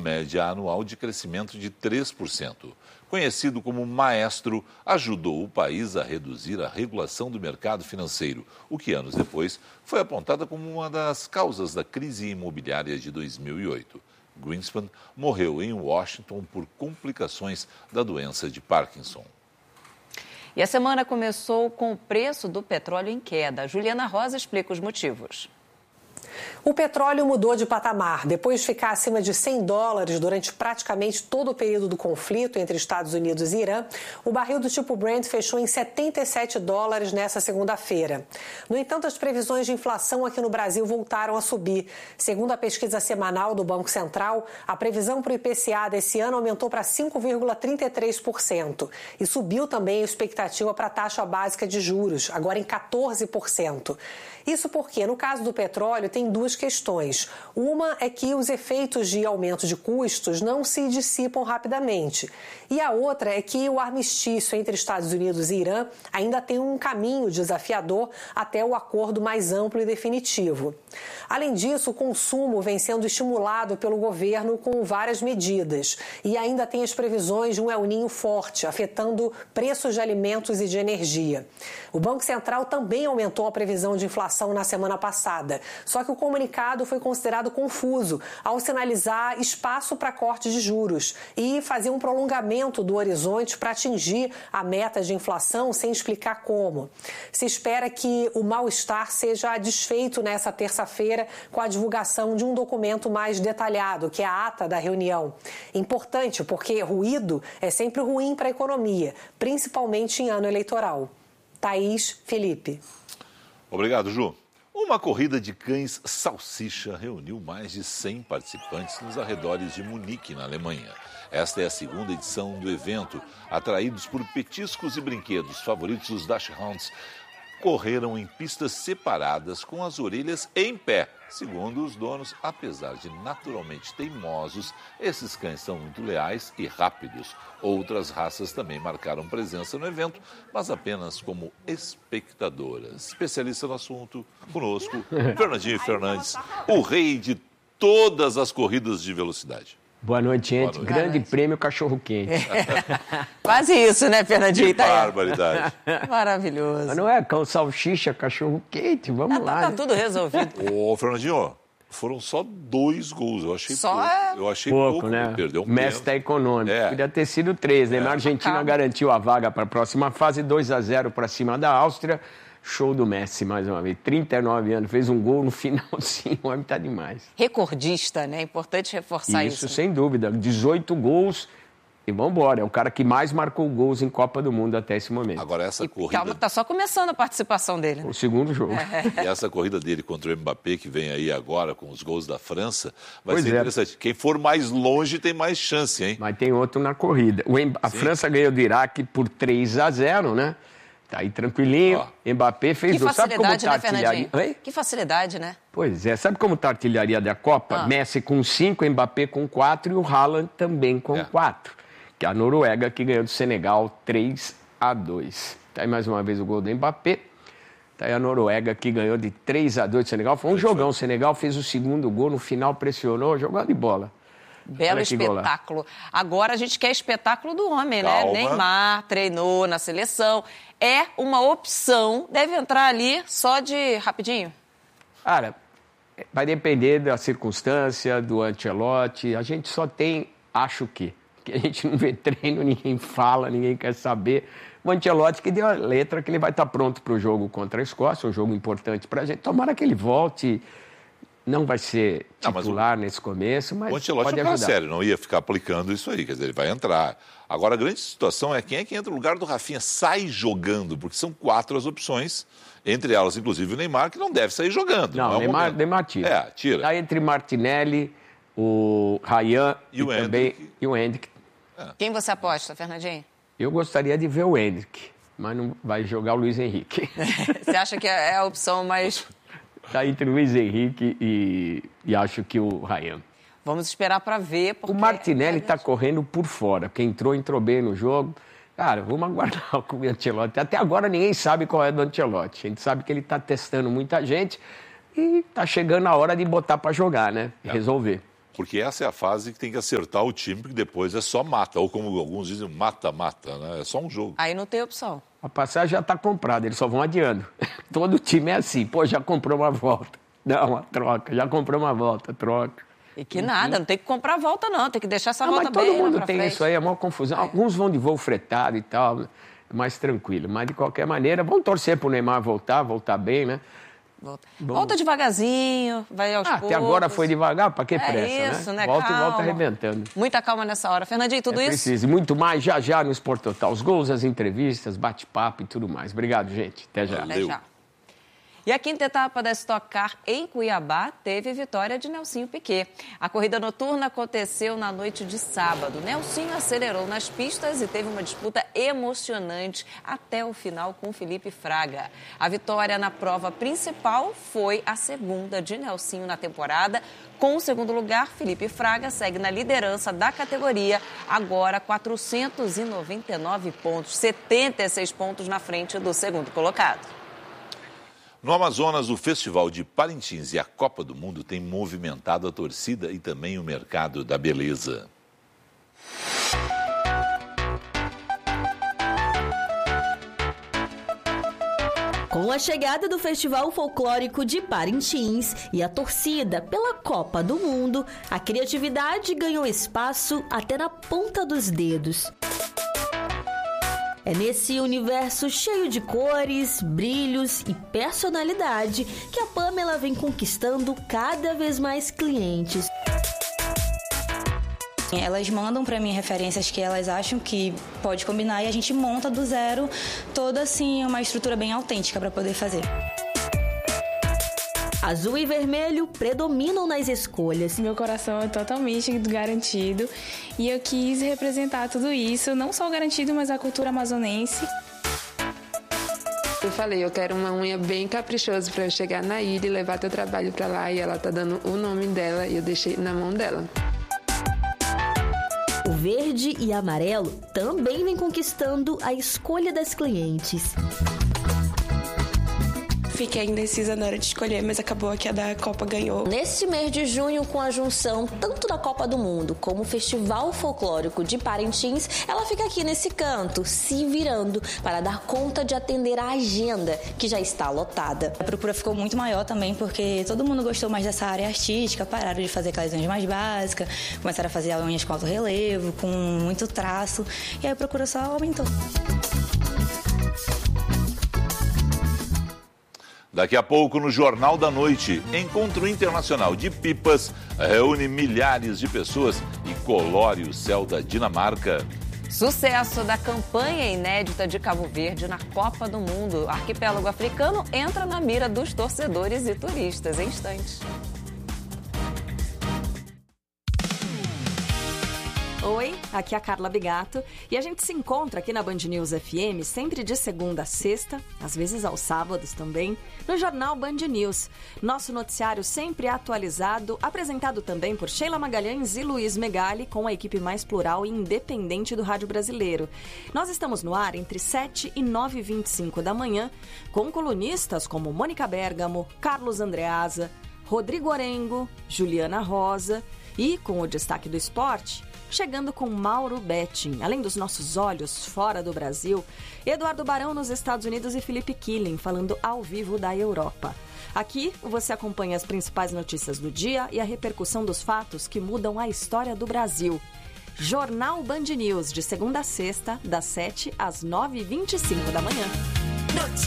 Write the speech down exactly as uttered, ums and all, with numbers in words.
média anual de crescimento de três por cento. Conhecido como Maestro, ajudou o país a reduzir a regulação do mercado financeiro, o que anos depois foi apontada como uma das causas da crise imobiliária de dois mil e oito. Greenspan morreu em Washington por complicações da doença de Parkinson. E a semana começou com o preço do petróleo em queda. Juliana Rosa explica os motivos. O petróleo mudou de patamar. Depois de ficar acima de cem dólares durante praticamente todo o período do conflito entre Estados Unidos e Irã, o barril do tipo Brent fechou em setenta e sete dólares nesta segunda-feira. No entanto, as previsões de inflação aqui no Brasil voltaram a subir. Segundo a pesquisa semanal do Banco Central, a previsão para o I P C A desse ano aumentou para cinco vírgula trinta e três por cento e subiu também a expectativa para a taxa básica de juros, agora em quatorze por cento. Isso porque, no caso do petróleo, tem duas questões. Uma é que os efeitos de aumento de custos não se dissipam rapidamente. E a outra é que o armistício entre Estados Unidos e Irã ainda tem um caminho desafiador até o acordo mais amplo e definitivo. Além disso, o consumo vem sendo estimulado pelo governo com várias medidas. E ainda tem as previsões de um El Niño forte, afetando preços de alimentos e de energia. O Banco Central também aumentou a previsão de inflação na semana passada. Só que o comunicado foi considerado confuso ao sinalizar espaço para corte de juros e fazer um prolongamento do horizonte para atingir a meta de inflação sem explicar como. Se espera que o mal-estar seja desfeito nessa terça-feira com a divulgação de um documento mais detalhado, que é a ata da reunião. Importante porque ruído é sempre ruim para a economia, principalmente em ano eleitoral. Thaís, Felipe. Obrigado, Ju. Uma corrida de cães salsicha reuniu mais de cem participantes nos arredores de Munique, na Alemanha. Esta é a segunda edição do evento. Atraídos por petiscos e brinquedos favoritos, os Dachshunds correram em pistas separadas com as orelhas em pé. Segundo os donos, apesar de naturalmente teimosos, esses cães são muito leais e rápidos. Outras raças também marcaram presença no evento, mas apenas como espectadoras. Especialista no assunto, conosco, Fernandinho Fernandes, o rei de todas as corridas de velocidade. Boa noite, gente. Boa noite. Grande noite. Prêmio cachorro-quente. É. Quase isso, né, Fernandinho? Que barbaridade. Maravilhoso. Mas não é cão salsicha, cachorro-quente, vamos ah, lá. Tá, tá né? tudo resolvido. Ô, Fernandinho, foram só dois gols. Eu achei só pouco. É... Eu achei pouco, pouco, né? Perdeu um o Messi está econômico. É. Podia ter sido três, né? É. Mas a Argentina Calma. garantiu a vaga para a próxima fase, dois a zero para cima da Áustria. Show do Messi, mais uma vez. trinta e nove anos, fez um gol no finalzinho, o homem tá demais. Recordista, né? Importante reforçar isso. Isso, sem dúvida. dezoito gols e vambora. É o cara que mais marcou gols em Copa do Mundo até esse momento. Agora essa e, corrida... Calma, tá só começando a participação dele. Né? O segundo jogo. É. E essa corrida dele contra o Mbappé, que vem aí agora com os gols da França, vai pois ser é. interessante. Quem for mais longe tem mais chance, hein? Mas tem outro na corrida. O M... A França ganhou do Iraque por três a zero, né? Tá aí tranquilinho, oh. Mbappé fez que dois. Sabe como tá né, artilharia? Oi? Que facilidade, né? Pois é, sabe como tá a artilharia da Copa? Ah. Messi com cinco, Mbappé com quatro e o Haaland também com quatro. É. Que é a Noruega que ganhou do Senegal três a dois. Tá aí mais uma vez o gol do Mbappé. Tá aí a Noruega que ganhou de três a dois do Senegal. Foi um jogão, o Senegal fez o segundo gol, no final pressionou, jogou de bola. Belo espetáculo. Agora a gente quer espetáculo do homem, Calma. né? Neymar treinou na seleção. É uma opção, deve entrar ali só de rapidinho? Cara, vai depender da circunstância, do Ancelotti. A gente só tem, acho que, que a gente não vê treino, ninguém fala, ninguém quer saber. O Ancelotti que deu a letra que ele vai estar pronto para o jogo contra a Escócia, um jogo importante para a gente. Tomara que ele volte. Não vai ser titular não, o, nesse começo, mas o Ancelotti pode é um ajudar. cara sério, não ia ficar aplicando isso aí, quer dizer, ele vai entrar. Agora, a grande situação é quem é que entra no lugar do Rafinha, sai jogando, porque são quatro as opções, entre elas, inclusive, o Neymar, que não deve sair jogando. Não, não o Neymar, Neymar tira. É, tira. Tá entre Martinelli, o Ryan e, e, o também, e o Hendrick. É. Quem você aposta, Fernandinho? Eu gostaria de ver o Hendrick, mas não vai jogar o Luiz Henrique. Você acha que é a opção mais... Está entre o Luiz Henrique e, e acho que o Ryan. Vamos esperar para ver. Porque... O Martinelli está correndo por fora, porque entrou, entrou bem no jogo. Cara, vamos aguardar com o Ancelotti. Até agora ninguém sabe qual é do Ancelotti. A gente sabe que ele está testando muita gente e está chegando a hora de botar para jogar, né? E resolver. porque essa é a fase que tem que acertar o time, porque depois é só mata, ou como alguns dizem, mata-mata, né? É só um jogo. Aí não tem opção. A passagem já está comprada, eles só vão adiando. Todo time é assim, pô, já comprou uma volta, dá uma troca, já comprou uma volta, troca. E que nada, não tem que comprar a volta não, tem que deixar essa não, volta mas todo bem mundo pra tem frente. Isso aí, é uma confusão. É. Alguns vão de voo fretado e tal, mais tranquilo. Mas, de qualquer maneira, vamos torcer para o Neymar voltar, voltar bem, né? Volta, volta devagarzinho, vai aos ah, poucos. Até agora foi devagar, para que pressa, é isso, né? né? Volta calma. e volta arrebentando. Muita calma nessa hora. Fernandinho, tudo é isso? Preciso. Muito mais, já já no Sport Total. Os gols, as entrevistas, bate-papo e tudo mais. Obrigado, gente. Até já. Até já. E a quinta etapa da Stock Car em Cuiabá teve vitória de Nelsinho Piquet. A corrida noturna aconteceu na noite de sábado. Nelsinho acelerou nas pistas e teve uma disputa emocionante até o final com Felipe Fraga. A vitória na prova principal foi a segunda de Nelsinho na temporada. Com o segundo lugar, Felipe Fraga segue na liderança da categoria, agora quatrocentos e noventa e nove pontos, setenta e seis pontos na frente do segundo colocado. No Amazonas, o Festival de Parintins e a Copa do Mundo têm movimentado a torcida e também o mercado da beleza. Com a chegada do Festival Folclórico de Parintins e a torcida pela Copa do Mundo, a criatividade ganhou espaço até na ponta dos dedos. É nesse universo cheio de cores, brilhos e personalidade que a Pamela vem conquistando cada vez mais clientes. Elas mandam para mim referências que elas acham que pode combinar e a gente monta do zero toda assim uma estrutura bem autêntica para poder fazer. Azul e vermelho predominam nas escolhas. Meu coração é totalmente garantido e eu quis representar tudo isso, não só o garantido, mas a cultura amazonense. Eu falei, eu quero uma unha bem caprichosa para eu chegar na ilha e levar teu trabalho para lá, e ela tá dando o nome dela e eu deixei na mão dela. O verde e amarelo também vem conquistando a escolha das clientes. Fiquei indecisa na hora de escolher, mas acabou que a da Copa ganhou. Neste mês de junho, com a junção tanto da Copa do Mundo como o Festival Folclórico de Parintins, ela fica aqui nesse canto, se virando para dar conta de atender a agenda, que já está lotada. A procura ficou muito maior também, porque todo mundo gostou mais dessa área artística, pararam de fazer aquelas unhas mais básicas, começaram a fazer unhas com alto relevo, com muito traço, e aí a procura só aumentou. Daqui a pouco, no Jornal da Noite, Encontro Internacional de Pipas reúne milhares de pessoas e colore o céu da Dinamarca. Sucesso da campanha inédita de Cabo Verde na Copa do Mundo. O arquipélago africano entra na mira dos torcedores e turistas em instantes. Oi, aqui é a Carla Bigato e a gente se encontra aqui na Band News F M sempre de segunda a sexta, às vezes aos sábados também, no Jornal Band News. Nosso noticiário sempre atualizado, apresentado também por Sheila Magalhães e Luiz Megali, com a equipe mais plural e independente do rádio brasileiro. Nós estamos no ar entre sete e nove e vinte e cinco da manhã, com colunistas como Mônica Bergamo, Carlos Andreasa, Rodrigo Orengo, Juliana Rosa e, com o destaque do esporte, chegando com Mauro Betting, além dos nossos olhos fora do Brasil, Eduardo Barão nos Estados Unidos e Felipe Killing falando ao vivo da Europa. Aqui você acompanha as principais notícias do dia e a repercussão dos fatos que mudam a história do Brasil. Jornal Band News, de segunda a sexta, das sete às nove e vinte e cinco da manhã.